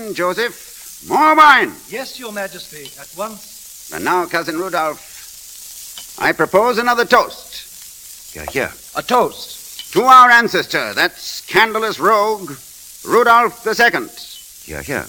Joseph, more wine. Yes, Your Majesty, at once. And now, Cousin Rudolph, I propose another toast. Here. A toast. To our ancestor, that scandalous rogue, Rudolph II. Here.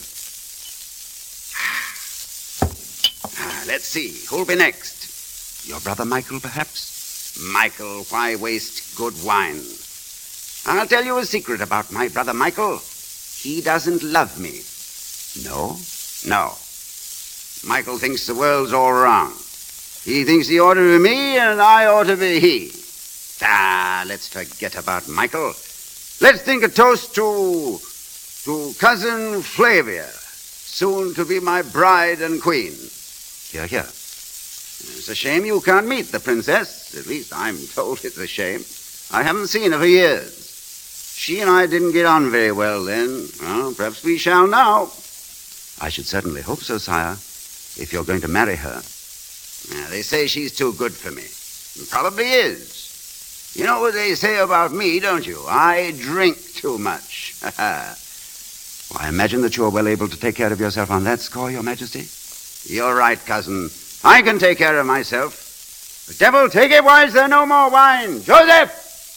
Let's see, who'll be next? Your brother Michael, perhaps? Michael, why waste good wine? I'll tell you a secret about my brother Michael. He doesn't love me. No. Michael thinks the world's all wrong. He thinks he ought to be me and I ought to be he. Let's forget about Michael. Let's think a toast to Cousin Flavia, soon to be my bride and queen. Here. It's a shame you can't meet the princess. At least I'm told it's a shame. I haven't seen her for years. She and I didn't get on very well then. Well, perhaps we shall now. I should certainly hope so, sire, if you're going to marry her. They say she's too good for me. And probably is. You know what they say about me, don't you? I drink too much. Well, I imagine that you're well able to take care of yourself on that score, Your Majesty. You're right, cousin. I can take care of myself. The devil take it, why is there no more wine? Joseph!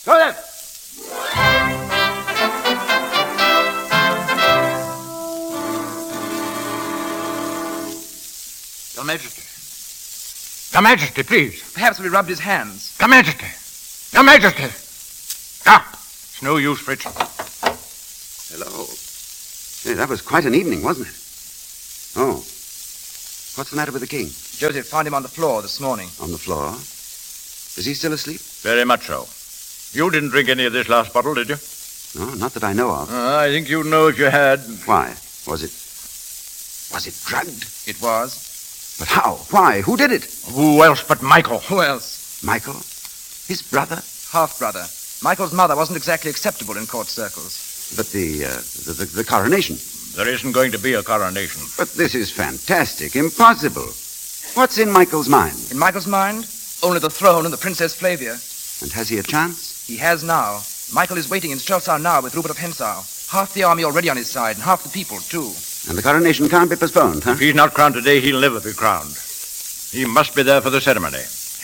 Your Majesty. Your Majesty, please. Perhaps we rubbed his hands. Your Majesty. Your Majesty. It's no use, Fritz. Hello. Hey, that was quite an evening, wasn't it? Oh. What's the matter with the king? Joseph found him on the floor this morning. On the floor? Is he still asleep? Very much so. You didn't drink any of this last bottle, did you? No, not that I know of. I think you'd know if you had. Why? Was it drugged? It was. But how? Why? Who did it? Who else but Michael? Who else? Michael? His brother? Half-brother. Michael's mother wasn't exactly acceptable in court circles. But the coronation? There isn't going to be a coronation. But this is fantastic. Impossible. What's in Michael's mind? In Michael's mind? Only the throne and the Princess Flavia. And has he a chance? He has now. Michael is waiting in Strelsau now with Rupert of Hensau. Half the army already on his side, and half the people, too. And the coronation can't be postponed, huh? If he's not crowned today, he'll never be crowned. He must be there for the ceremony.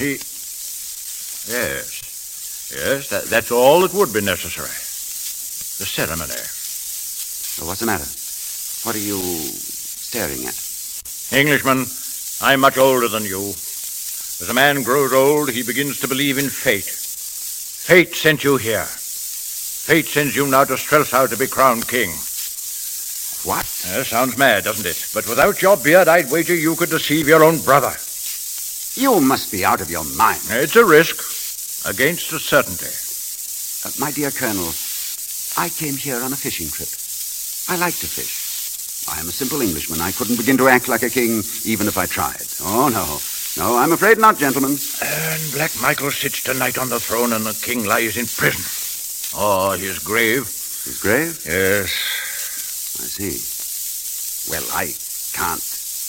Yes, that's all that would be necessary. The ceremony. So what's the matter? What are you staring at? Englishman, I'm much older than you. As a man grows old, he begins to believe in fate. Fate sent you here. Fate sends you now to Strelsau to be crowned king. What? Sounds mad, doesn't it? But without your beard, I'd wager you could deceive your own brother. You must be out of your mind. It's a risk against a certainty. My dear Colonel, I came here on a fishing trip. I like to fish. I am a simple Englishman. I couldn't begin to act like a king even if I tried. Oh, no. No, I'm afraid not, gentlemen. And Black Michael sits tonight on the throne and the king lies in prison. Oh, his grave. His grave? Yes. I see. Well, I can't.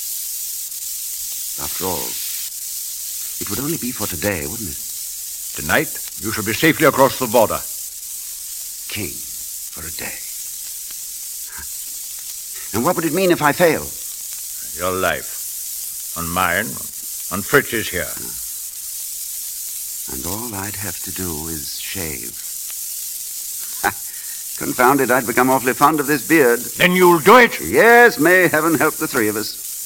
After all, it would only be for today, wouldn't it? Tonight, you shall be safely across the border. King for a day. And what would it mean if I fail? Your life. On mine. On Fritz's here. And all I'd have to do is shave. Confound it, I'd become awfully fond of this beard. Then you'll do it? Yes, may heaven help the three of us.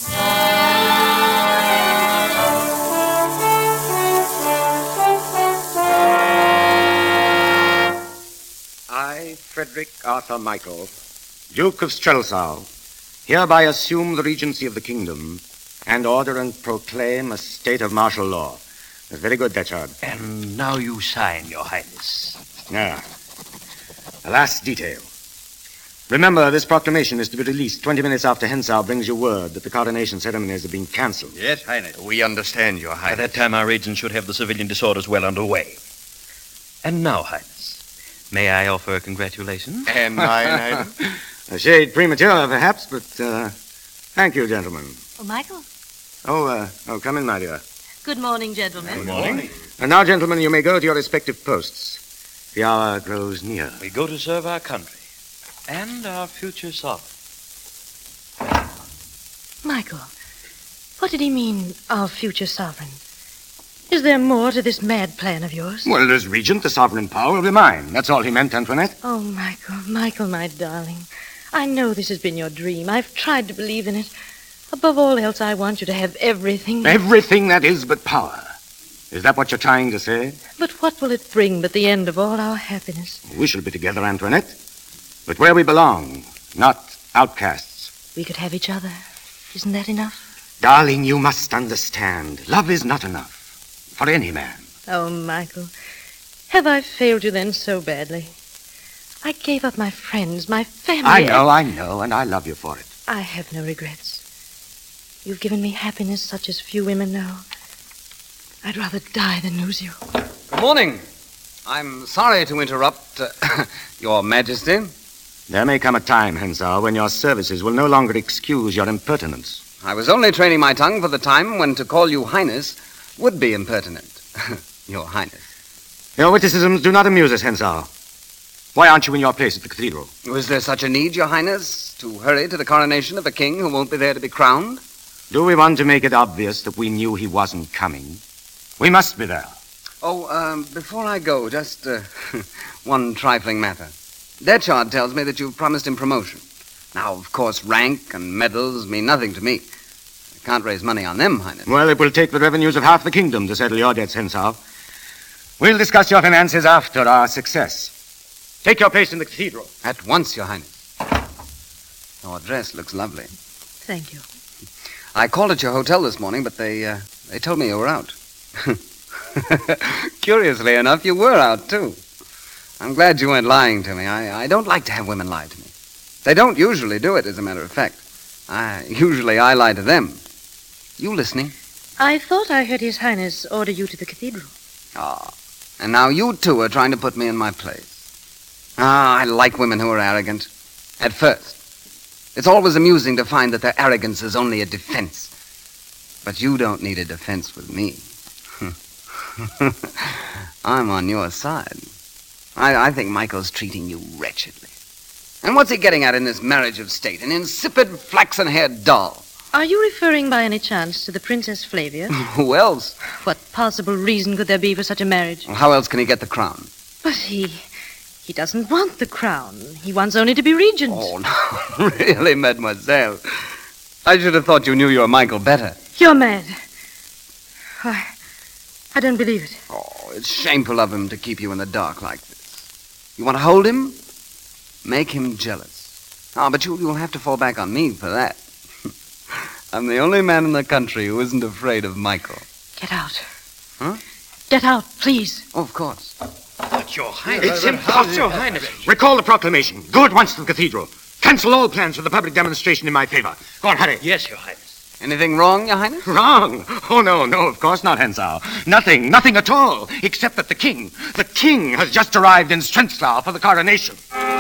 I, Frederick Arthur Michael, Duke of Strelsau, hereby assume the regency of the kingdom and order and proclaim a state of martial law. That's very good, Detchard. And now you sign, Your Highness. Ah. The last detail. Remember, this proclamation is to be released 20 minutes after Hensau brings you word that the coronation ceremonies have been cancelled. Yes, Highness. We understand, Your Highness. By that time, our regent should have the civilian disorders well underway. And now, Highness, may I offer congratulations? And mine, A shade premature, perhaps, but thank you, gentlemen. Oh, Michael. Oh, come in, my dear. Good morning, gentlemen. Good morning. And now, gentlemen, you may go to your respective posts. The hour grows near. We go to serve our country and our future sovereign. Michael, what did he mean, our future sovereign? Is there more to this mad plan of yours? Well, as regent, the sovereign power will be mine. That's all he meant, Antoinette. Oh, Michael, my darling. I know this has been your dream. I've tried to believe in it. Above all else, I want you to have everything. Everything that is but power. Is that what you're trying to say? But what will it bring but the end of all our happiness? We shall be together, Antoinette. But where we belong, not outcasts. We could have each other. Isn't that enough? Darling, you must understand. Love is not enough. For any man. Oh, Michael, have I failed you then so badly? I gave up my friends, my family. I know, and I love you for it. I have no regrets. You've given me happiness such as few women know. I'd rather die than lose you. Good morning. I'm sorry to interrupt Your Majesty. There may come a time, Hensau, when your services will no longer excuse your impertinence. I was only training my tongue for the time when to call you Highness would be impertinent. Your Highness. Your witticisms do not amuse us, Hensau. Why aren't you in your place at the cathedral? Was there such a need, Your Highness, to hurry to the coronation of a king who won't be there to be crowned? Do we want to make it obvious that we knew he wasn't coming? We must be there. Oh, before I go, just one trifling matter. Detchard tells me that you've promised him promotion. Now, of course, rank and medals mean nothing to me. I can't raise money on them, Highness. Well, it will take the revenues of half the kingdom to settle your debts, Hensau. We'll discuss your finances after our success. Take your place in the cathedral. At once, Your Highness. Your dress looks lovely. Thank you. I called at your hotel this morning, but they told me you were out. Curiously enough, you were out, too. I'm glad you weren't lying to me. I don't like to have women lie to me. They don't usually do it, as a matter of fact. Usually I lie to them. You listening? I thought I heard His Highness order you to the cathedral. Ah, and now you two are trying to put me in my place. I like women who are arrogant. At first. It's always amusing to find that their arrogance is only a defense. But you don't need a defense with me. I'm on your side. I think Michael's treating you wretchedly. And what's he getting at in this marriage of state? An insipid, flaxen-haired doll. Are you referring by any chance to the Princess Flavia? Who else? What possible reason could there be for such a marriage? Well, how else can he get the crown? But he doesn't want the crown. He wants only to be regent. Oh, no. Really, mademoiselle. I should have thought you knew your Michael better. You're mad. I don't believe it. Oh, it's shameful of him to keep you in the dark like this. You want to hold him? Make him jealous. But you'll have to fall back on me for that. I'm the only man in the country who isn't afraid of Michael. Get out. Huh? Get out, please. Oh, of course. But, Your Highness. It's impossible. Your Highness. Recall the proclamation. Go at once to the cathedral. Cancel all plans for the public demonstration in my favor. Go on, hurry. Yes, Your Highness. Anything wrong, Your Highness? Wrong? Oh, no, of course not, Hensau. Nothing at all, except that the king has just arrived in Strenslau for the coronation.